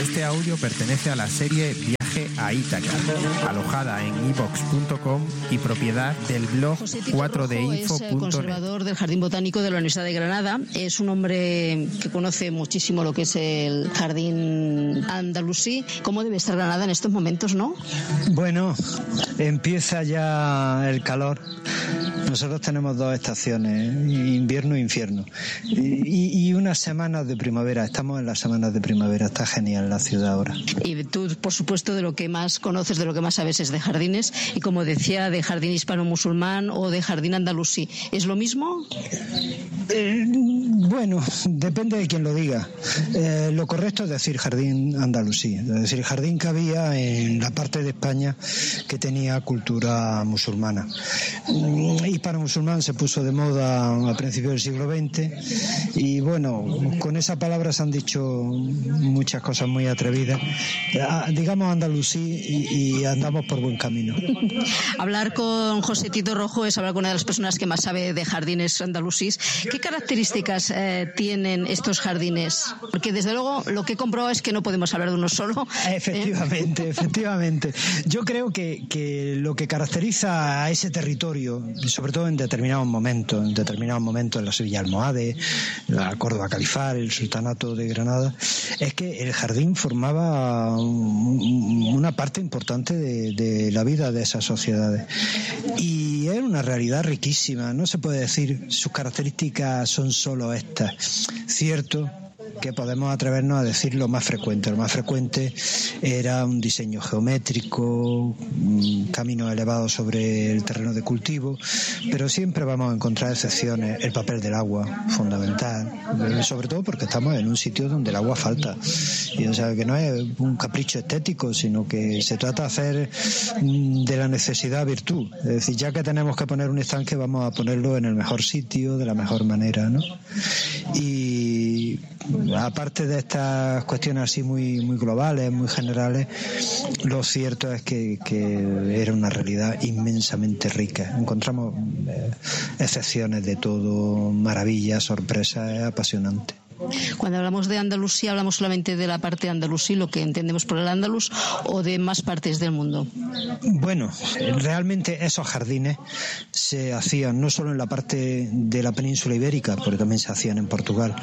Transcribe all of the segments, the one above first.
Este audio pertenece a la serie Viaje a Ítaca, alojada en iVox.com y propiedad del blog 4dinfo.net. Es conservador del Jardín Botánico de la Universidad de Granada. Es un hombre que conoce muchísimo lo que es el jardín andalusí. ¿Cómo debe estar Granada en estos momentos, no? Bueno, empieza ya el calor. Nosotros tenemos dos estaciones, invierno e infierno, y unas semanas de primavera. Estamos en las semanas de primavera. Está genial la ciudad ahora. Y tú, por supuesto, de lo que más conoces, de lo que más sabes es de jardines, y como decía, de jardín hispano-musulmán o de jardín andalusí. ¿Es lo mismo? Bueno, depende de quien lo diga. Lo correcto es decir jardín andalusí, es decir, jardín que había en la parte de España que tenía cultura musulmana. Hispano-musulmán se puso de moda a principios del siglo XX y bueno, con esa palabra se han dicho muchas cosas muy atrevidas. Digamos andalusí y andamos por buen camino. Hablar con José Tito Rojo es hablar con una de las personas que más sabe de jardines andalusíes. ¿Qué características tienen estos jardines? Porque desde luego lo que he comprobado es que no podemos hablar de uno solo. Efectivamente. Yo creo que lo que caracteriza a ese territorio, sobre todo en determinados momentos en la Sevilla Almohade, la Córdoba Califar, el Sultanato de Granada, es que el jardín formaba una parte importante de la vida de esas sociedades. Y es una realidad riquísima. No se puede decir sus características son solo estas. Cierto que podemos atrevernos a decir lo más frecuente. Lo más frecuente era un diseño geométrico, caminos elevados sobre el terreno de cultivo, pero siempre vamos a encontrar excepciones. El papel del agua, fundamental, sobre todo porque estamos en un sitio donde el agua falta. Y o sea, que no es un capricho estético, sino que se trata de hacer de la necesidad virtud. Es decir, ya que tenemos que poner un estanque, vamos a ponerlo en el mejor sitio, de la mejor manera, ¿no? Y aparte de estas cuestiones así muy globales, muy generales, lo cierto es que era una realidad inmensamente rica. Encontramos excepciones de todo, maravillas, sorpresas, es apasionante. Cuando hablamos de Andalucía, ¿hablamos solamente de la parte andalusí, lo que entendemos por el andaluz, o de más partes del mundo? Bueno, realmente esos jardines se hacían no solo en la parte de la península ibérica, porque también se hacían en Portugal,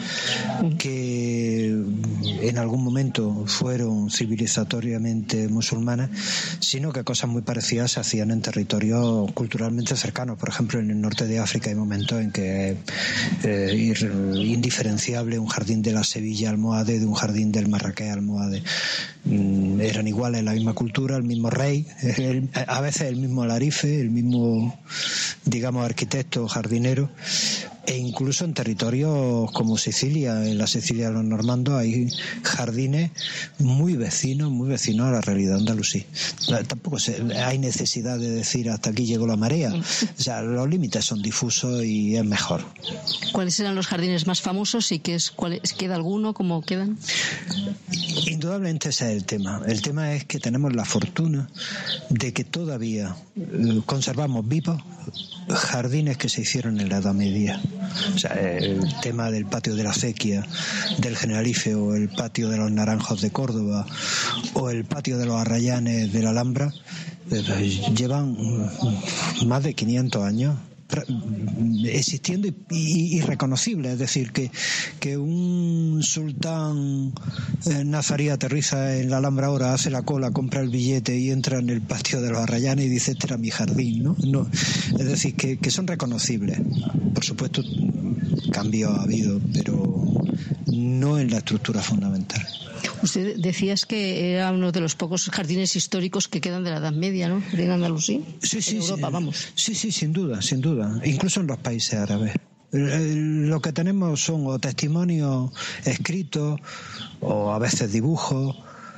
que en algún momento fueron civilizatoriamente musulmanas, sino que cosas muy parecidas se hacían en territorios culturalmente cercanos. Por ejemplo, en el norte de África hay momentos en que es indiferenciable un jardín de la Sevilla Almohade de un jardín del Marrakech Almohade. Eran iguales, la misma cultura, el mismo rey, a veces el mismo alarife, el mismo, digamos, arquitecto jardinero, e incluso en territorios como Sicilia, en la Sicilia de los normandos, hay jardines muy vecinos a la realidad andalusí. Tampoco hay necesidad de decir hasta aquí llegó la marea. O sea, los límites son difusos y es mejor. ¿Cuáles eran los jardines más famosos y queda alguno? ¿Cómo quedan? Indudablemente ese es el tema. El tema es que tenemos la fortuna de que todavía conservamos vivos jardines que se hicieron en la Edad Media. O sea, el tema del patio de la Acequia, del Generalife, o el patio de los Naranjos de Córdoba, o el patio de los Arrayanes de la Alhambra, llevan más de 500 años existiendo y reconocible. Es decir, que un sultán nazarí aterriza en la Alhambra ahora, hace la cola, compra el billete y entra en el patio de los Arrayanes y dice: este era mi jardín, ¿no? Es decir, que son reconocibles. Por supuesto, cambios ha habido, pero no en la estructura fundamental. Usted decías que era uno de los pocos jardines históricos que quedan de la Edad Media, ¿no? En Andalucía. Sí, en Europa, sí. Vamos. Sí, sin duda. Incluso en los países árabes. Lo que tenemos son o testimonios escritos o a veces dibujos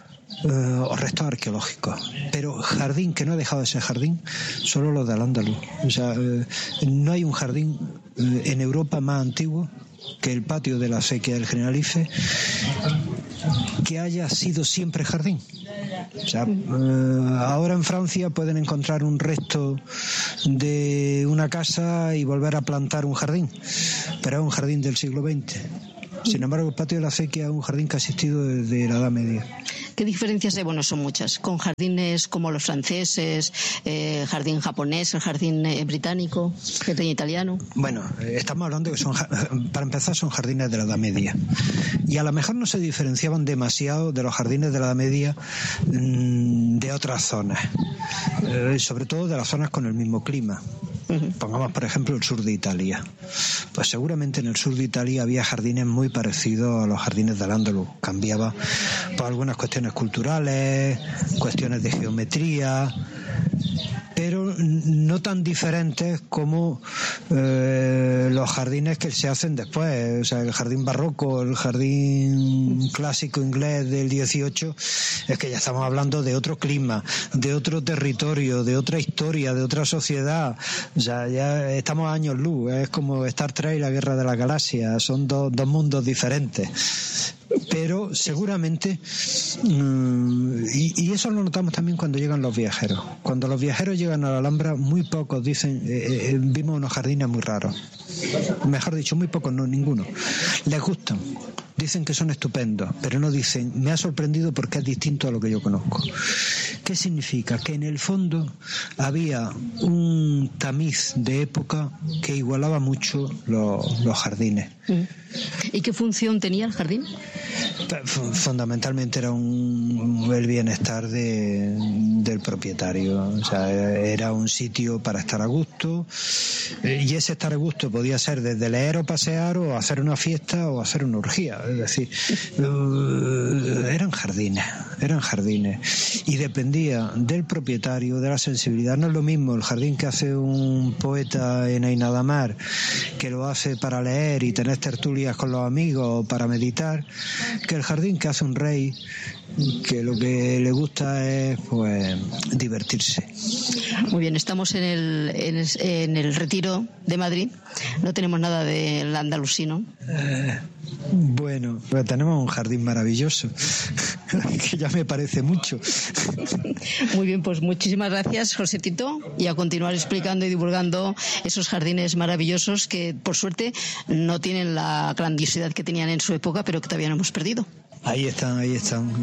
o restos arqueológicos, pero jardín que no ha dejado de ser jardín, solo los del Andaluz. O sea, no hay un jardín en Europa más antiguo que el patio de la Acequia del Generalife que haya sido siempre jardín. O sea, ahora en Francia pueden encontrar un resto de una casa y volver a plantar un jardín, pero es un jardín del siglo XX. Sin embargo, el patio de la acequia es un jardín que ha existido desde la Edad Media. ¿Qué diferencias hay? Bueno, son muchas. Con jardines como los franceses, jardín japonés, el jardín británico, jardín italiano. Bueno, estamos hablando que para empezar, son jardines de la Edad Media. Y a lo mejor no se diferenciaban demasiado de los jardines de la Edad Media de otras zonas. Sobre todo de las zonas con el mismo clima. Pongamos, por ejemplo, el sur de Italia. Pues seguramente en el sur de Italia había jardines muy parecidos a los jardines del Andaluz. Cambiaba por algunas cuestiones culturales, cuestiones de geometría, pero no tan diferentes como los jardines que se hacen después. O sea, el jardín barroco, el jardín clásico inglés del 18, es que ya estamos hablando de otro clima, de otro territorio, de otra historia, de otra sociedad. O sea, ya estamos a años luz. Es como Star Trek y la Guerra de la Galaxia. Son dos mundos diferentes. Pero seguramente, y eso lo notamos también cuando llegan los viajeros. Cuando los viajeros llegan a la Alhambra, muy pocos dicen, vimos unos jardines muy raros. Mejor dicho, muy pocos, no, ninguno. Les gustan, dicen que son estupendos, pero no dicen, me ha sorprendido porque es distinto a lo que yo conozco. ¿Qué significa? Que en el fondo había un tamiz de época que igualaba mucho los jardines. ¿Y qué función tenía el jardín? Fundamentalmente era el bienestar del propietario. O sea, era un sitio para estar a gusto, y ese estar a gusto podía ser desde leer o pasear, o hacer una fiesta, o hacer una orgía. Es decir, eran jardines, y dependía del propietario, de la sensibilidad. No es lo mismo el jardín que hace un poeta en Ainadamar, que lo hace para leer y tener tertulias con los amigos o para meditar, que el jardín que hace un rey, que lo que le gusta es pues divertirse. Muy bien, estamos en el Retiro de Madrid. No tenemos nada del andalusino. Bueno, pues tenemos un jardín maravilloso que ya me parece mucho. Muy bien, pues muchísimas gracias, José Tito, y a continuar explicando y divulgando esos jardines maravillosos que por suerte no tienen la grandiosidad que tenían en su época, pero que todavía no hemos perdido. Ahí están.